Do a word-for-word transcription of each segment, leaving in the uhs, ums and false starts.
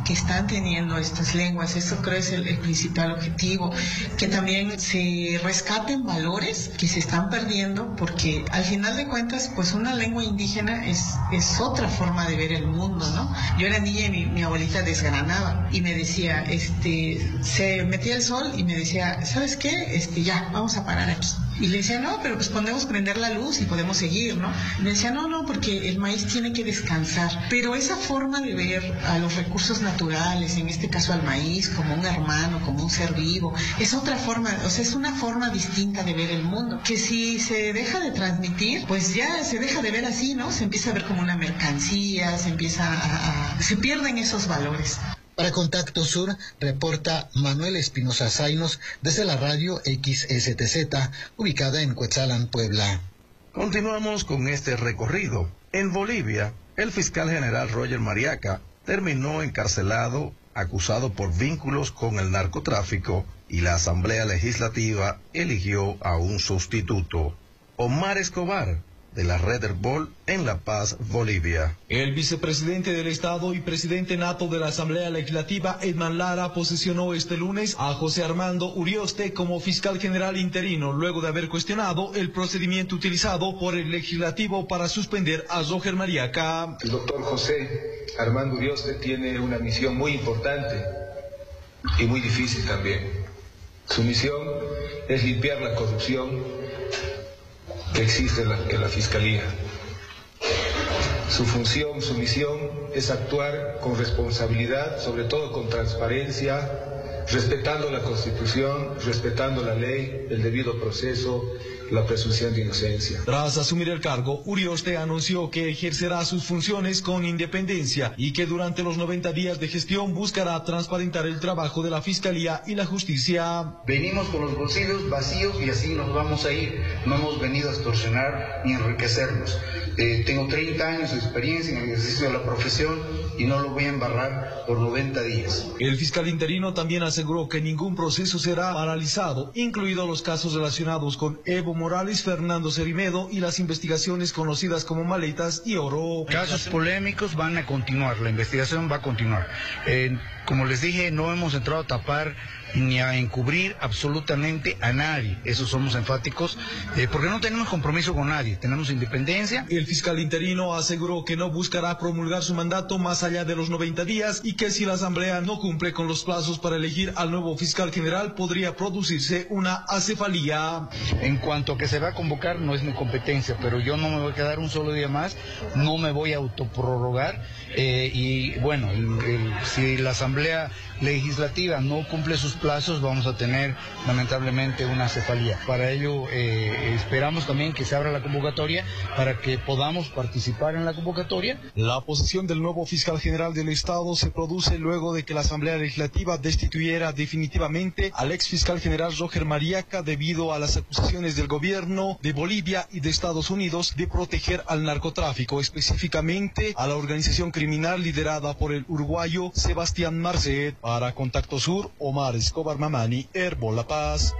que están teniendo estas lenguas. Eso creo es el, el principal objetivo, que también se rescaten valores que se están perdiendo, porque al final de cuentas, pues una lengua indígena es, es otra forma de ver el mundo, ¿no? Yo era niña y mi, mi abuelita desgranaba y me decía, este, se metía el sol y me decía, ¿sabes qué? Este, ya, vamos a parar aquí. Y le decía, no, pero pues podemos prender la luz y podemos seguir, ¿no? Y me decía, no, no, porque el maíz tiene que descansar. Pero esa forma de ver a los recursos naturales, en este caso al maíz, como un hermano, como un ser vivo, es otra forma, o sea, es una forma distinta de ver el mundo, que si se deja de transmitir, pues ya se deja de ver así, ¿no? Se empieza a ver como una mercancía, se empieza a... a se pierden esos valores. Para Contacto Sur, reporta Manuel Espinosa Zainos desde la radio X S T Z, ubicada en Cuetzalan, Puebla. Continuamos con este recorrido. En Bolivia, el fiscal general Roger Mariaca terminó encarcelado, acusado por vínculos con el narcotráfico, y la Asamblea Legislativa eligió a un sustituto, Omar Escobar, de la Red Herbol en La Paz, Bolivia. El vicepresidente del Estado y presidente nato de la Asamblea Legislativa, Edman Lara, posesionó este lunes a José Armando Urioste como fiscal general interino, luego de haber cuestionado el procedimiento utilizado por el legislativo para suspender a Roger Mariaca. El doctor José Armando Urioste tiene una misión muy importante y muy difícil también. Su misión es limpiar la corrupción que existe en la, en la Fiscalía. Su función, su misión es actuar con responsabilidad, sobre todo con transparencia, respetando la Constitución, respetando la ley, el debido proceso, la presunción de inocencia. Tras asumir el cargo, Urioste anunció que ejercerá sus funciones con independencia y que durante los noventa días de gestión buscará transparentar el trabajo de la Fiscalía y la Justicia. Venimos con los bolsillos vacíos y así nos vamos a ir. No hemos venido a extorsionar ni enriquecernos. Eh, tengo treinta años de experiencia en el ejercicio de la profesión y no lo voy a embarrar por noventa días. El fiscal interino también aseguró que ningún proceso será paralizado, incluidos los casos relacionados con Evo Morales, Fernando Cerimedo y las investigaciones conocidas como maletas y oro. Casos polémicos van a continuar, la investigación va a continuar. Eh, como les dije, no hemos entrado a tapar ni a encubrir absolutamente a nadie. Eso somos enfáticos, eh, porque no tenemos compromiso con nadie, tenemos independencia. El fiscal interino aseguró que no buscará promulgar su mandato más allá de los noventa días y que si la Asamblea no cumple con los plazos para elegir al nuevo fiscal general, podría producirse una acefalía. En cuanto a que se va a convocar, no es mi competencia, pero yo no me voy a quedar un solo día más, no me voy a autoprorrogar, eh, y bueno, el, el, si la Asamblea Legislativa no cumple sus plazos, vamos a tener lamentablemente una cefalía. Para ello eh, esperamos también que se abra la convocatoria para que podamos participar en la convocatoria. La posición del nuevo fiscal general del Estado se produce luego de que la Asamblea Legislativa destituyera definitivamente al ex fiscal general Roger Mariaca debido a las acusaciones del gobierno de Bolivia y de Estados Unidos de proteger al narcotráfico, específicamente a la organización criminal liderada por el uruguayo Sebastián Marcet. Para Contacto Sur, Omar Escobar Mamani, Herbol La Paz.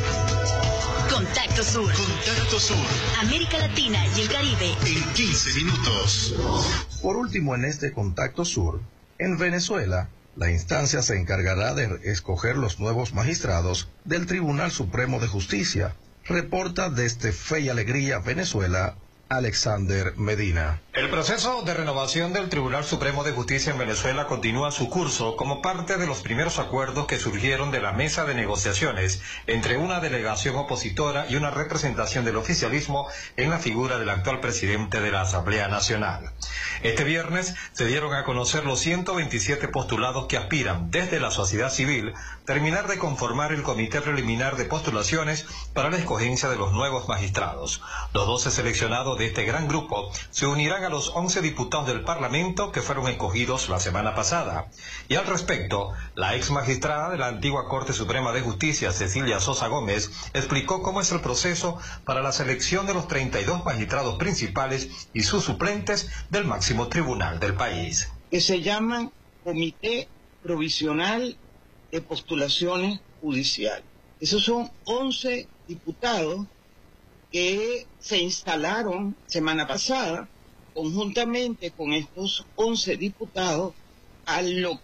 Contacto Sur. Contacto Sur. América Latina y el Caribe. En quince minutos. Por último, en este Contacto Sur, en Venezuela, la instancia se encargará de escoger los nuevos magistrados del Tribunal Supremo de Justicia. Reporta desde Fe y Alegría, Venezuela, Alexander Medina. El proceso de renovación del Tribunal Supremo de Justicia en Venezuela continúa su curso como parte de los primeros acuerdos que surgieron de la mesa de negociaciones entre una delegación opositora y una representación del oficialismo en la figura del actual presidente de la Asamblea Nacional. Este viernes se dieron a conocer los ciento veintisiete postulados que aspiran desde la sociedad civil terminar de conformar el comité preliminar de postulaciones para la escogencia de los nuevos magistrados. Los doce seleccionados de este gran grupo se unirán a los once diputados del Parlamento que fueron escogidos la semana pasada. Y al respecto, la ex magistrada de la antigua Corte Suprema de Justicia, Cecilia Sosa Gómez, explicó cómo es el proceso para la selección de los treinta y dos magistrados principales y sus suplentes del máximo tribunal del país. Que se llama Comité Provisional de Postulaciones Judiciales. Esos son once diputados que se instalaron semana pasada conjuntamente con estos once diputados a lo